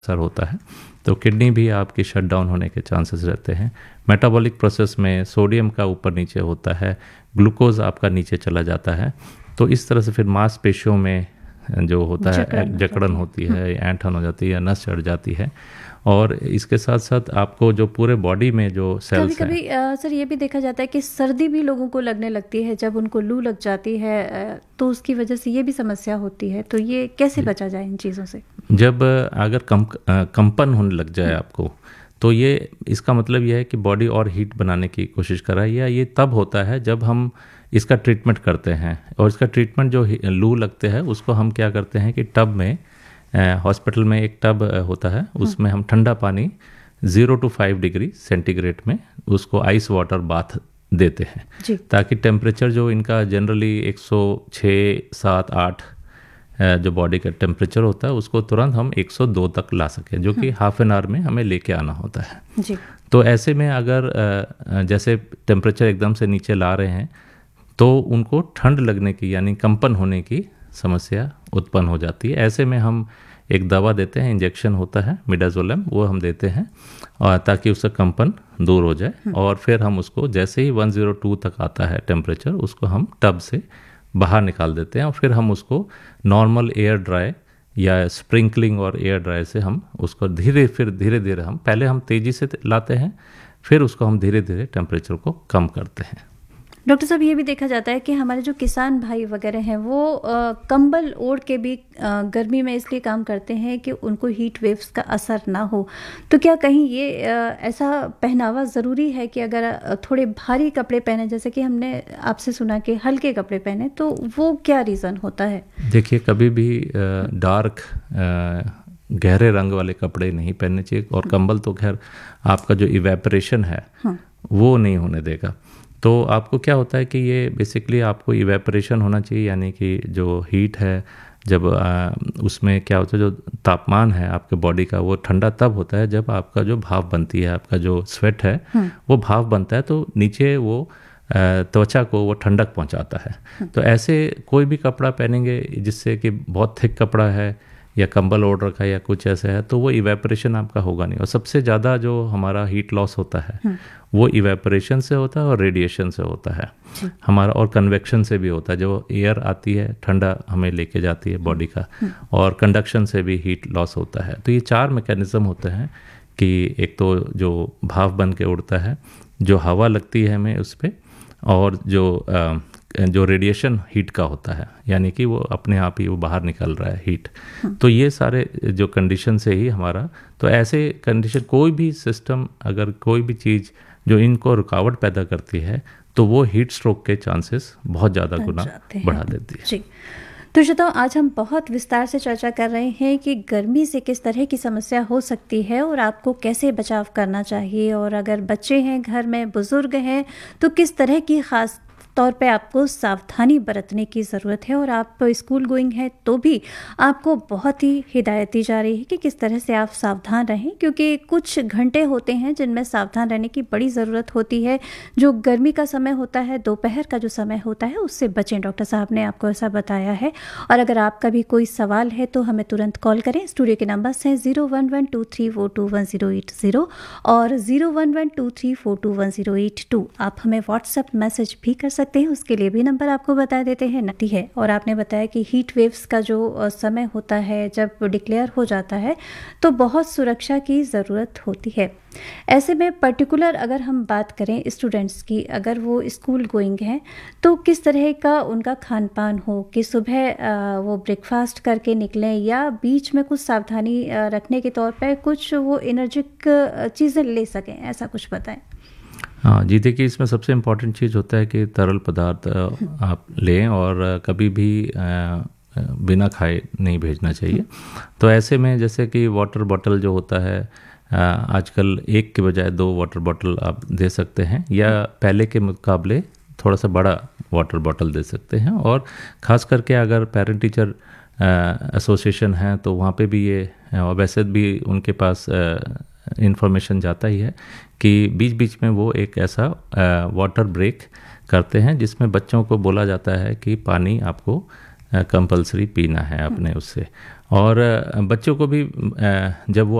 असर होता है तो किडनी भी आपकी शट डाउन होने के चांसेस रहते हैं। मेटाबॉलिक प्रोसेस में सोडियम का ऊपर नीचे होता है, ग्लूकोज आपका नीचे चला जाता है, तो इस तरह से फिर मांसपेशियों में जो होता है जकड़न होती है, ऐंठन हो जाती है, नस चढ़ जाती है। और इसके साथ साथ आपको जो पूरे बॉडी में जो सेल्स कभी कभी सर ये भी देखा जाता है कि सर्दी भी लोगों को लगने लगती है जब उनको लू लग जाती है, तो उसकी वजह से ये भी समस्या होती है, तो ये कैसे बचा जाए इन चीज़ों से? जब अगर कंपन होने लग जाए आपको, तो ये इसका मतलब यह है कि बॉडी और हीट बनाने की कोशिश कर रहा है, या ये तब होता है जब हम इसका ट्रीटमेंट करते हैं। और इसका ट्रीटमेंट जो लू लगते हैं उसको हम क्या करते हैं कि टब में, हॉस्पिटल में एक टब होता है, उसमें हम ठंडा पानी 0 to 5 डिग्री सेंटीग्रेड में उसको आइस वाटर बाथ देते हैं, ताकि टेम्परेचर जो इनका जनरली 106, 7, 8 जो बॉडी का टेम्परेचर होता है उसको तुरंत हम 102 तक ला सकें, जो कि हाफ एन आवर में हमें लेके आना होता है जी। तो ऐसे में अगर जैसे टेम्परेचर एकदम से नीचे ला रहे हैं तो उनको ठंड लगने की यानी कंपन होने की समस्या उत्पन्न हो जाती है। ऐसे में हम एक दवा देते हैं, इंजेक्शन होता है मिडाजोलम, वो हम देते हैं और ताकि उसका कंपन दूर हो जाए। और फिर हम उसको जैसे ही 102 तक आता है टेम्परेचर, उसको हम टब से बाहर निकाल देते हैं और फिर हम उसको नॉर्मल एयर ड्राई या स्प्रिंकलिंग और एयर ड्राई से हम उसको धीरे धीरे हम पहले हम तेज़ी से लाते हैं, फिर उसको हम धीरे धीरे टेम्परेचर को कम करते हैं। डॉक्टर साहब ये भी देखा जाता है कि हमारे जो किसान भाई वगैरह हैं वो कंबल ओढ़ के भी गर्मी में इसलिए काम करते हैं कि उनको हीट वेव्स का असर ना हो, तो क्या कहीं ये ऐसा पहनावा ज़रूरी है कि अगर थोड़े भारी कपड़े पहने, जैसे कि हमने आपसे सुना कि हल्के कपड़े पहने, तो वो क्या रीज़न होता है? देखिए, कभी भी डार्क गहरे रंग वाले कपड़े नहीं पहनने चाहिए, और कंबल तो खैर आपका जो इवेपोरेशन है वो नहीं होने देगा। तो आपको क्या होता है कि ये बेसिकली आपको इवेपोरेशन होना चाहिए, यानी कि जो हीट है जब उसमें क्या होता है, जो तापमान है आपके बॉडी का वो ठंडा तब होता है जब आपका जो भाप बनती है, आपका जो स्वेट है वो भाप बनता है, तो नीचे वो त्वचा को वो ठंडक पहुंचाता है। तो ऐसे कोई भी कपड़ा पहनेंगे जिससे कि बहुत थिक कपड़ा है या कंबल ओढ़ रखा है या कुछ ऐसा है, तो वो इवेपोरेशन आपका होगा नहीं। और सबसे ज़्यादा जो हमारा हीट लॉस होता है वो इवेपोरेशन से होता है और रेडिएशन से होता है हमारा, और कन्वेक्शन से भी होता है, जो एयर आती है ठंडा हमें लेके जाती है बॉडी का, और कंडक्शन से भी हीट लॉस होता है। तो ये 4 मैकेनिज्म होते हैं कि एक तो जो भाप बन के उड़ता है, जो हवा लगती है हमें उस पर, और जो रेडिएशन हीट का होता है, यानी कि वो अपने आप ही वो बाहर निकल रहा है हीट। तो ये सारे जो कंडीशन से ही हमारा, तो ऐसे कंडीशन कोई भी सिस्टम, अगर कोई भी चीज़ जो इनको रुकावट पैदा करती है, तो वो हीट स्ट्रोक के चांसेस बहुत ज़्यादा गुना बढ़ा देती है जी। तो श्रोताओ, आज हम बहुत विस्तार से चर्चा कर रहे हैं कि गर्मी से किस तरह की समस्या हो सकती है और आपको कैसे बचाव करना चाहिए, और अगर बच्चे हैं घर में, बुजुर्ग हैं, तो किस तरह की खास तौर पे आपको सावधानी बरतने की ज़रूरत है। और आप स्कूल गोइंग है तो भी आपको बहुत ही हिदायत दी जा रही है कि किस तरह से आप सावधान रहें, क्योंकि कुछ घंटे होते हैं जिनमें सावधान रहने की बड़ी ज़रूरत होती है। जो गर्मी का समय होता है, दोपहर का जो समय होता है, उससे बचें। डॉक्टर साहब ने आपको ऐसा बताया है। और अगर आपका भी कोई सवाल है तो हमें तुरंत कॉल करें। स्टूडियो के नंबर्स हैं 0112342180 और 011234218082। आप हमें व्हाट्सएप मैसेज भी कर सकते हैं, उसके लिए भी नंबर आपको बता देते हैं, नती है। और आपने बताया कि हीट वेव्स का जो समय होता है जब डिक्लेयर हो जाता है, तो बहुत सुरक्षा की ज़रूरत होती है। ऐसे में पर्टिकुलर अगर हम बात करें स्टूडेंट्स की, अगर वो स्कूल गोइंग हैं, तो किस तरह का उनका खान पान हो, कि सुबह वो ब्रेकफास्ट करके निकलें या बीच में कुछ सावधानी रखने के तौर पर कुछ वो एनर्जिक चीज़ें ले सकें, ऐसा कुछ बताएं। हाँ जी, देखिए, इसमें सबसे इम्पॉर्टेंट चीज़ होता है कि तरल पदार्थ आप लें, और कभी भी बिना खाए नहीं भेजना चाहिए। तो ऐसे में जैसे कि वाटर बॉटल जो होता है, आजकल 1 के बजाय 2 वाटर बॉटल आप दे सकते हैं, या पहले के मुकाबले थोड़ा सा बड़ा वाटर बॉटल दे सकते हैं। और ख़ास करके अगर पेरेंट टीचर एसोसिएशन है तो वहाँ पे भी ये, और वैसे भी उनके पास इन्फॉर्मेशन जाता ही है कि बीच बीच में वो एक ऐसा वाटर ब्रेक करते हैं जिसमें बच्चों को बोला जाता है कि पानी आपको कंपलसरी पीना है अपने उससे। और बच्चों को भी जब वो